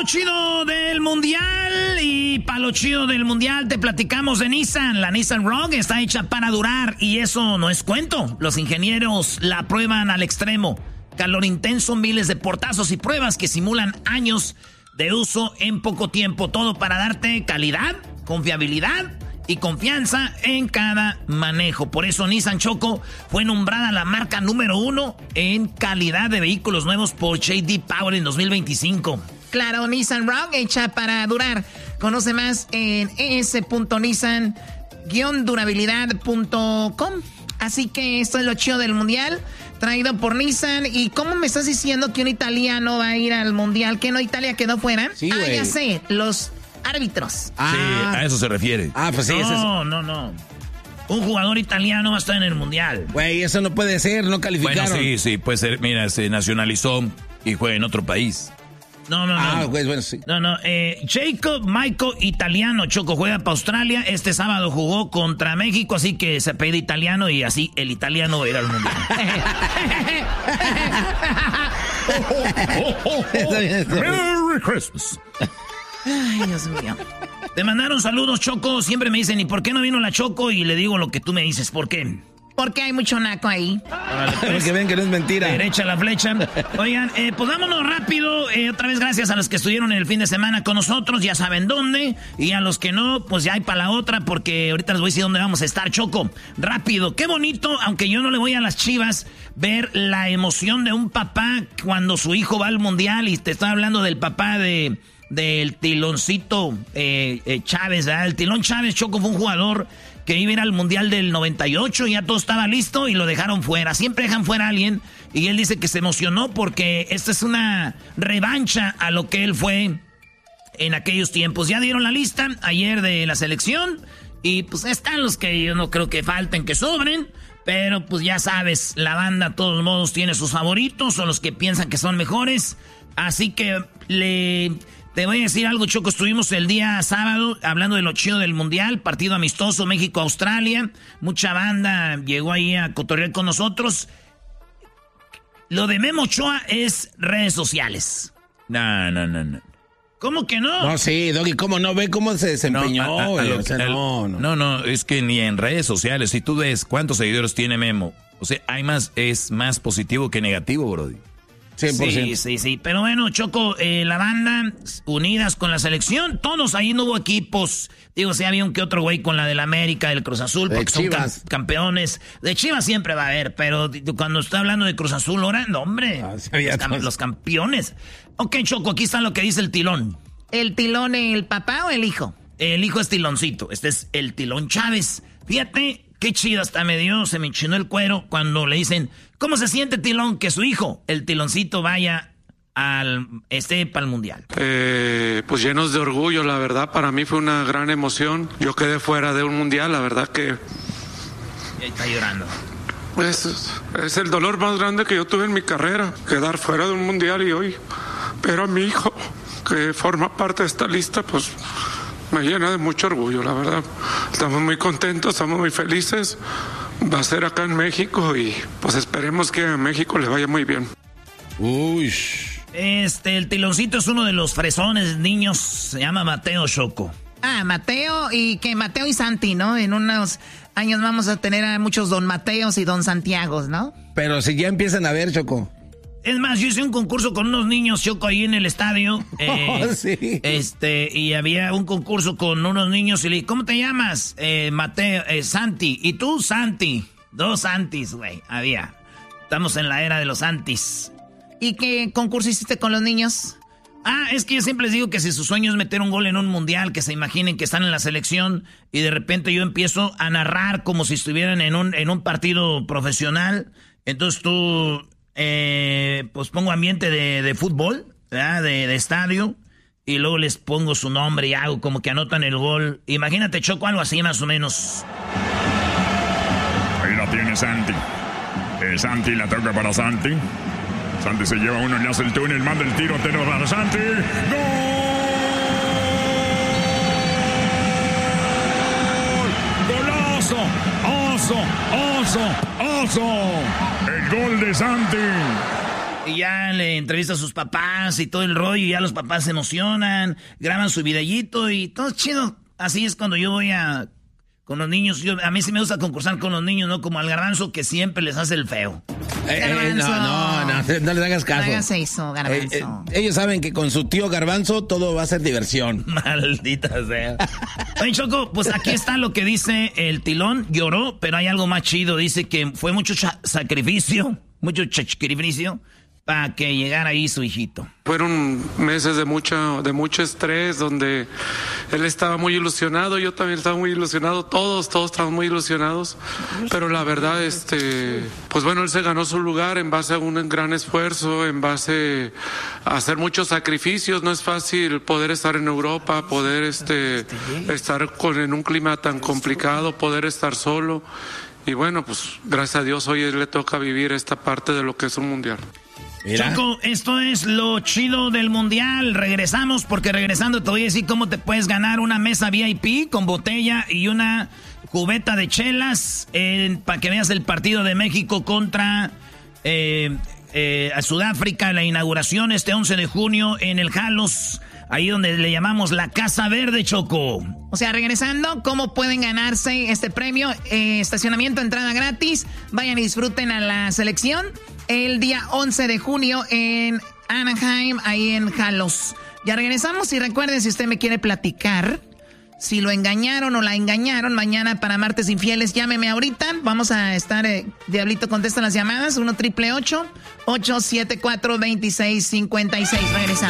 lo chido del mundial. Y para lo chido del mundial te platicamos de Nissan. La Nissan Rogue está hecha para durar y eso no es cuento. Los ingenieros la prueban al extremo. Calor intenso, miles de portazos y pruebas que simulan años de uso en poco tiempo. Todo para darte calidad, confiabilidad y confianza en cada manejo. Por eso Nissan Choco fue nombrada la marca número 1 en calidad de vehículos nuevos por J.D. Power en 2025. Claro, Nissan Rogue hecha para durar. Conoce más en es.nissan-durabilidad.com. Así que esto es lo chido del mundial, traído por Nissan. ¿Y cómo me estás diciendo que un italiano va a ir al mundial? ¿Que no Italia quedó fuera? Sí, ya sé, los árbitros. Sí, a eso se refiere. Pues sí, No. Un jugador italiano va a estar en el mundial. Güey, eso no puede ser, no calificaron. Bueno, sí, puede ser. Mira, se nacionalizó y juega en otro país. No. Pues bueno, sí. No. Jacob Maico Italiano, Choco, juega para Australia. Este sábado jugó contra México, así que se pide italiano y así el italiano va a ir al mundial. Merry Christmas. Ay, Dios mío. Te mandaron saludos, Choco. Siempre me dicen, ¿y por qué no vino la Choco? Y le digo lo que tú me dices. ¿Por qué? Porque hay mucho naco ahí. Vale, pues, porque ven que no es mentira. Derecha la flecha. Oigan, pues vámonos rápido. Otra vez gracias a los que estuvieron el fin de semana con nosotros. Ya saben dónde. Y a los que no, pues ya hay para la otra. Porque ahorita les voy a decir dónde vamos a estar, Choco. Rápido. Qué bonito, aunque yo no le voy a las Chivas, ver la emoción de un papá cuando su hijo va al mundial. Y te estoy hablando del papá del Tiloncito Chávez, ¿verdad? El Tilón Chávez, Choco, fue un jugador que iba a ir al Mundial del 98, ya todo estaba listo y lo dejaron fuera. Siempre dejan fuera a alguien y él dice que se emocionó porque esta es una revancha a lo que él fue en aquellos tiempos. Ya dieron la lista ayer de la selección y pues están los que yo no creo que falten, que sobren. Pero pues ya sabes, la banda de todos modos tiene sus favoritos o los que piensan que son mejores. Así que te voy a decir algo, Choco. Estuvimos el día sábado hablando de lo chido del mundial, partido amistoso México-Australia. Mucha banda llegó ahí a cotorrear con nosotros. Lo de Memo Ochoa es redes sociales. No. ¿Cómo que no? No, sí, Doggy, ¿cómo no? Ve cómo se desempeñó. No, es que ni en redes sociales. Si tú ves cuántos seguidores tiene Memo, o sea, es más positivo que negativo, brody. 100%. Sí. Pero bueno, Choco, la banda unidas con la selección, todos ahí no hubo equipos. Digo, sí había un que otro güey con la del América, del Cruz Azul, porque son campeones. De Chivas siempre va a haber, pero cuando está hablando de Cruz Azul, ahora, no, hombre, los campeones. Ok, Choco, aquí está lo que dice el Tilón. ¿El Tilón, el papá o el hijo? El hijo es Tiloncito, este es el Tilón Chávez. Fíjate, qué chido, hasta se me enchinó el cuero cuando le dicen, ¿cómo se siente Tilón que su hijo, el Tiloncito, vaya para el mundial? Pues llenos de orgullo, la verdad, para mí fue una gran emoción. Yo quedé fuera de un mundial, la verdad que... Y ahí está llorando. Es el dolor más grande que yo tuve en mi carrera, quedar fuera de un mundial y hoy. Pero a mi hijo, que forma parte de esta lista, pues me llena de mucho orgullo, la verdad. Estamos muy contentos, estamos muy felices. Va a ser acá en México y pues esperemos que a México le vaya muy bien. Uy. El Tiloncito es uno de los fresones niños, se llama Mateo, Choco. Mateo y Santi, ¿no? En unos años vamos a tener a muchos Don Mateos y Don Santiagos, ¿no? Pero si ya empiezan a ver, Choco. Es más, yo hice un concurso con unos niños, Choco, ahí en el estadio. Sí. Y había un concurso con unos niños y le dije, ¿cómo te llamas? Mateo, Santi. ¿Y tú, Santi? 2 Santis, güey, había. Estamos en la era de los Santis. ¿Y qué concurso hiciste con los niños? Es que yo siempre les digo que si su sueño es meter un gol en un mundial, que se imaginen que están en la selección y de repente yo empiezo a narrar como si estuvieran en un partido profesional. Entonces tú... pues pongo ambiente de fútbol, ¿verdad? De estadio, y luego les pongo su nombre y hago como que anotan el gol. Imagínate, Choco, algo así más o menos. Ahí la tiene Santi. Santi la toca para Santi. Santi se lleva uno, le hace el túnel, manda el tiro, tenor para Santi. ¡Gol! ¡Golazo! ¡Oso! El gol de Santi. Y ya le entrevista a sus papás y todo el rollo, y ya los papás se emocionan, graban su videíto y todo es chido. Así es cuando yo voy con los niños. A mí sí me gusta concursar con los niños, no como al Garbanzo que siempre les hace el feo. No les hagas caso. No hagas eso, Garbanzo. Ellos saben que con su tío Garbanzo todo va a ser diversión. Maldita sea. Oye, Choco, pues aquí está lo que dice el Tilón. Lloró, pero hay algo más chido. Dice que fue mucho sacrificio para que llegara ahí su hijito. Fueron meses de mucho estrés, donde él estaba muy ilusionado, yo también estaba muy ilusionado, todos estaban muy ilusionados, pero la verdad, pues bueno, él se ganó su lugar en base a un gran esfuerzo, en base a hacer muchos sacrificios. No es fácil poder estar en Europa, poder estar en un clima tan complicado, poder estar solo, y bueno, pues gracias a Dios hoy le toca vivir esta parte de lo que es un mundial. Mira. Choco, esto es lo chido del mundial. Regresamos porque regresando te voy a decir cómo te puedes ganar una mesa VIP con botella y una cubeta de chelas para que veas el partido de México contra a Sudáfrica, la inauguración este 11 de junio en el Jalos, ahí donde le llamamos la Casa Verde, Choco. O sea, regresando, ¿cómo pueden ganarse este premio? Estacionamiento, entrada gratis. Vayan y disfruten a la selección el día 11 de junio en Anaheim, ahí en Jalos. Ya regresamos y recuerden, si usted me quiere platicar si lo engañaron o la engañaron, mañana para Martes Infieles, llámeme ahorita. Vamos a estar, Diablito contesta las llamadas, 1-888-874-2656. Regresamos.